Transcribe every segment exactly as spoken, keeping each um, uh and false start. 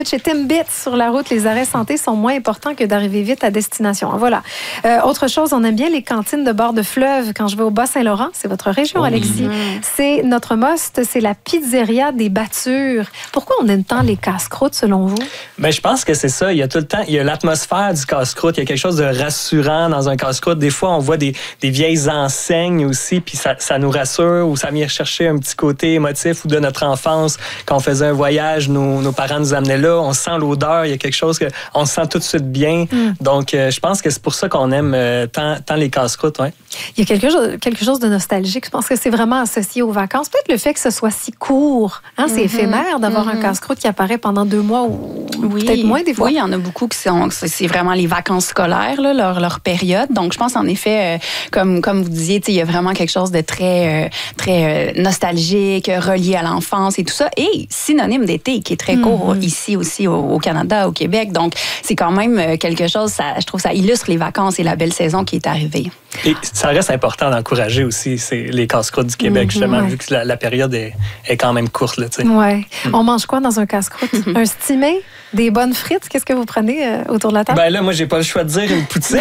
Chez Timbits, sur la route, les arrêts santé sont moins importants que d'arriver vite à destination. Voilà. Euh, autre chose, on aime bien les cantines de bord de fleuve. Quand je vais au Bas-Saint-Laurent, c'est votre région, oh, Alexis. Mmh. C'est notre must, c'est la pizzeria des Battures. Pourquoi on aime tant les casse-croûtes, selon vous? Bien, je pense que c'est ça. Il y a tout le temps, il y a l'atmosphère du casse-croûte. Il y a quelque chose de rassurant dans un casse-croûte. Des fois, on voit des, des vieilles enseignes aussi, puis ça, ça nous rassure ou ça vient chercher un petit côté émotif ou de notre enfance. Quand on faisait un voyage, nos, nos parents nous amenaient là. On sent l'odeur, il y a quelque chose que on se sent tout de suite bien. Mm. Donc, euh, je pense que c'est pour ça qu'on aime euh, tant, tant les casse-croûtes. Ouais. Il y a quelque chose, quelque chose de nostalgique. Je pense que c'est vraiment associé aux vacances. Peut-être le fait que ce soit si court. Hein, c'est mm-hmm. éphémère d'avoir mm-hmm. un casse-croûte qui apparaît pendant deux mois ou oui. peut-être moins des fois. Oui, il y en a beaucoup qui sont... C'est vraiment les vacances scolaires, là, leur, leur période. Donc, je pense en effet, euh, comme, comme vous disiez, il y a vraiment quelque chose de très, euh, très euh, nostalgique, relié à l'enfance et tout ça. Et synonyme d'été qui est très court mm-hmm. ici aussi au, au Canada, au Québec. Donc, c'est quand même quelque chose, ça, je trouve ça illustre les vacances et la belle saison qui est arrivée. Et ça reste important d'encourager aussi c'est les casse-croûtes du Québec, mm-hmm, justement, ouais. vu que la, la période est, est quand même courte. Oui. Mm. On mange quoi dans un casse-croûte? Mm-hmm. Un stimé? Des bonnes frites? Qu'est-ce que vous prenez euh, autour de la table? Ben là, moi, j'ai pas le choix de dire une poutine.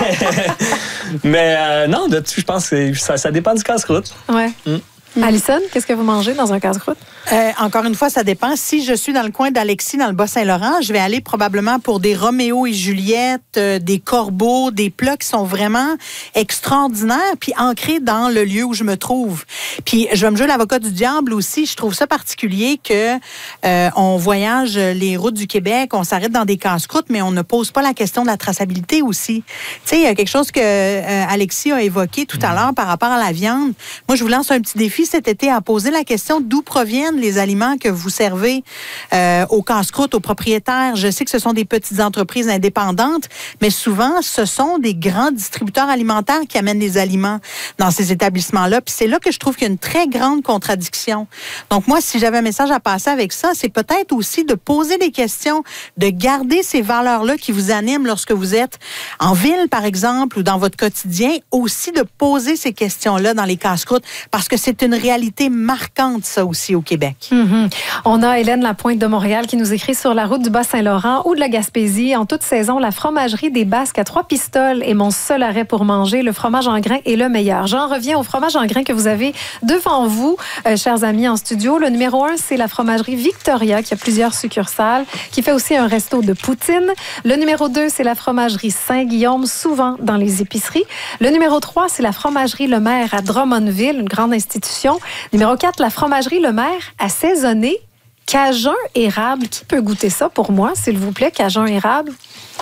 Mais euh, non, de je pense que ça, ça dépend du casse-croûte. Ouais. Mm. Mmh. Alison, qu'est-ce que vous mangez dans un casse-croûte? Euh, encore une fois, ça dépend. Si je suis dans le coin d'Alexis, dans le Bas-Saint-Laurent, je vais aller probablement pour des Roméo et Juliette, euh, des corbeaux, des plats qui sont vraiment extraordinaires, puis ancrés dans le lieu où je me trouve. Puis je vais me jouer l'avocat du diable aussi. Je trouve ça particulier que euh, on voyage les routes du Québec, on s'arrête dans des casse-croûtes, mais on ne pose pas la question de la traçabilité aussi. Tu sais, il y a quelque chose que euh, Alexis a évoqué tout à l'heure par rapport à la viande. Moi, je vous lance un petit défi cet été à poser la question d'où proviennent les aliments que vous servez euh, aux casse-croûtes, aux propriétaires. Je sais que ce sont des petites entreprises indépendantes, mais souvent, ce sont des grands distributeurs alimentaires qui amènent les aliments dans ces établissements-là. Puis c'est là que je trouve qu'il y a une très grande contradiction. Donc moi, si j'avais un message à passer avec ça, c'est peut-être aussi de poser des questions, de garder ces valeurs-là qui vous animent lorsque vous êtes en ville, par exemple, ou dans votre quotidien, aussi de poser ces questions-là dans les casse-croûtes, parce que c'est une réalité marquante, ça aussi, au Québec. Mm-hmm. On a Hélène Lapointe de Montréal qui nous écrit sur la route du Bas-Saint-Laurent ou de la Gaspésie. En toute saison, la fromagerie des Basques à Trois-Pistoles est mon seul arrêt pour manger. Le fromage en grains est le meilleur. J'en reviens au fromage en grains que vous avez devant vous, euh, chers amis en studio. Le numéro un, c'est la fromagerie Victoria qui a plusieurs succursales, qui fait aussi un resto de poutine. Le numéro deux, c'est la fromagerie Saint-Guillaume, souvent dans les épiceries. Le numéro trois, c'est la fromagerie Le Maire à Drummondville, une grande institution. Numéro quatre, la fromagerie Le Maire à Saisonné, Cajun érable. Qui peut goûter ça pour moi, s'il vous plaît, Cajun érable?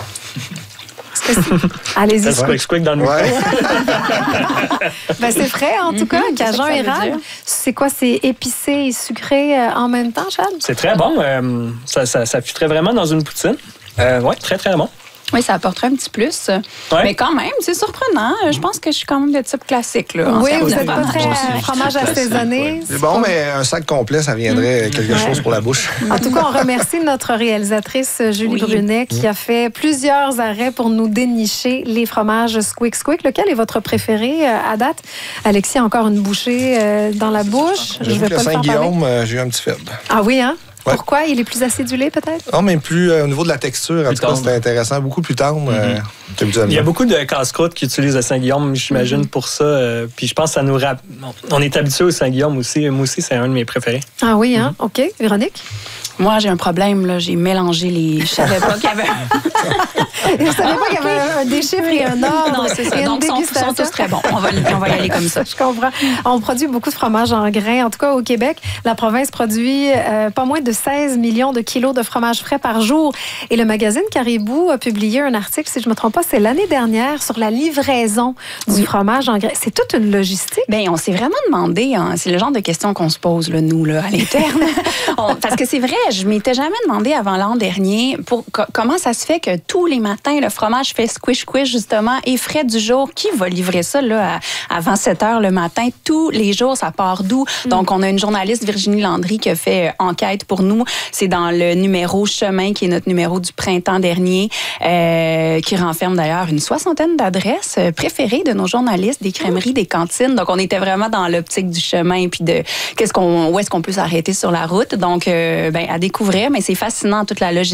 Allez-y. Ça se quick dans le ouais. Ben, c'est frais, en tout cas, mm-hmm, Cajun érable. C'est quoi? C'est épicé et sucré euh, en même temps, Chad? C'est très bon. Euh, ça, ça, ça fitterait vraiment dans une poutine. Euh, oui, très, très bon. Oui, ça apporterait un petit plus. Ouais. Mais quand même, c'est surprenant. Je pense que je suis quand même de type classique. Là, oui, vous n'êtes pas très euh, fromage assaisonné. C'est bon, mais un sac complet, ça viendrait mmh. quelque ouais. chose pour la bouche. En tout cas, on remercie notre réalisatrice Julie oui. Brunet qui mmh. a fait plusieurs arrêts pour nous dénicher les fromages Squick Squick. Lequel est votre préféré euh, à date? Alexis, encore une bouchée euh, dans la bouche. Je vais pas le faire Saint-Guillaume, euh, j'ai eu un petit faible. Ah oui, hein? Ouais. Pourquoi? Il est plus acidulé, peut-être? Non, mais plus euh, au niveau de la texture, plus en tout cas, c'était intéressant. Beaucoup plus tendre. Mm-hmm. euh, Il y a beaucoup de casse-croûtes qui utilisent le Saint-Guillaume, j'imagine, mm-hmm. pour ça. Euh, puis je pense que ça nous rappelle... On est habitué au Saint-Guillaume aussi. Moi aussi, c'est un de mes préférés. Ah oui, hein? Mm-hmm. OK. Véronique? Moi, j'ai un problème, là. J'ai mélangé les... Je savais pas qu'il y avait... Je savais pas qu'il y avait un, des chiffres et un ordre. Non, c'est ça. Donc, ils sont, sont tous très bons. On va, on va y aller comme ça. Je comprends. On produit beaucoup de fromage en grains. En tout cas, au Québec, la province produit euh, pas moins de seize millions de kilos de fromage frais par jour. Et le magazine Caribou a publié un article, si je ne me trompe pas, c'est l'année dernière, sur la livraison du oui. fromage en grains. C'est toute une logistique. Bien, on s'est vraiment demandé, hein, c'est le genre de questions qu'on se pose, là, nous, là, à l'interne. on, parce que c'est vrai, je m'étais jamais demandé avant l'an dernier pour, co- comment ça se fait que tous les matins, le fromage fait squish-squish, justement, et frais du jour. Qui va livrer ça là, à, avant sept heures le matin? Tous les jours, ça part d'où? Mm. Donc, on a une journaliste, Virginie Landry, qui a fait euh, enquête pour nous. C'est dans le numéro Chemin, qui est notre numéro du printemps dernier, euh, qui renferme d'ailleurs une soixantaine d'adresses préférées de nos journalistes, des crèmeries, des cantines. Donc, on était vraiment dans l'optique du chemin, puis de qu'est-ce qu'on, où est-ce qu'on peut s'arrêter sur la route. Donc, euh, ben, à découvrir, mais c'est fascinant toute la logistique.